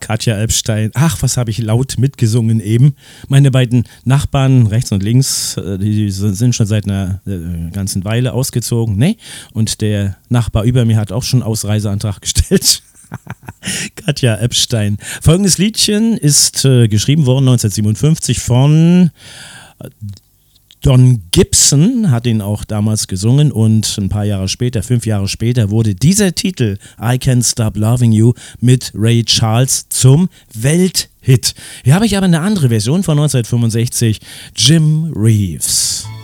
Katja Epstein. Ach, was habe ich laut mitgesungen eben. Meine beiden Nachbarn rechts und links, die sind schon seit einer ganzen Weile ausgezogen. Ne? Und der Nachbar über mir hat auch schon Ausreiseantrag gestellt. Katja Epstein. Folgendes Liedchen ist geschrieben worden 1957 von Don Gibson, hat ihn auch damals gesungen und ein paar Jahre später, 5 Jahre später, wurde dieser Titel I Can't Stop Loving You mit Ray Charles zum Welthit. Hier habe ich aber eine andere Version von 1965, Jim Reeves.